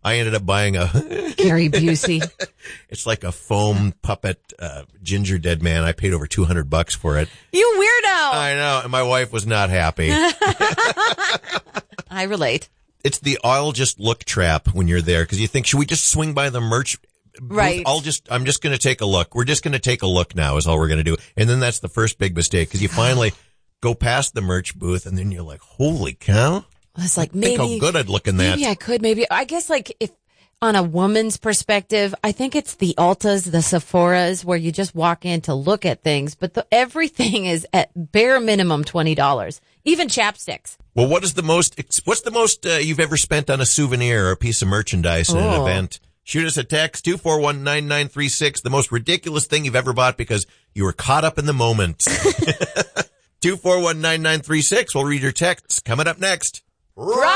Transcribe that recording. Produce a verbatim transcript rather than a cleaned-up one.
I ended up buying a Gary Busey. It's like a foam puppet uh, ginger dead man. I paid over two hundred bucks for it. You weirdo. I know, and my wife was not happy. I relate. It's the I'll just look trap when you're there because you think, should we just swing by the merch booth? Right. I'll just, I'm just going to take a look. We're just going to take a look now is all we're going to do. And then that's the first big mistake because you finally go past the merch booth and then you're like, holy cow. It's like, Think maybe. how good I'd look in that. Maybe I could. Maybe. I guess like if on a woman's perspective, I think it's the Ultas, the Sephoras where you just walk in to look at things, but the, everything is at bare minimum twenty dollars. Even chapsticks. Well, what is the most, what's the most uh, you've ever spent on a souvenir or a piece of merchandise in Oh. an event? Shoot us a text, two four one, nine nine three six, the most ridiculous thing you've ever bought because you were caught up in the moment. two four one, nine nine three six, we'll read your texts. Coming up next. Right.